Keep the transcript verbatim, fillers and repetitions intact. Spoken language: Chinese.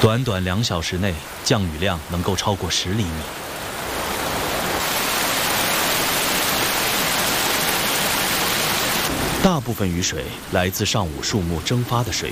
短短两小时内，降雨量能够超过十厘米。大部分雨水来自上午树木蒸发的水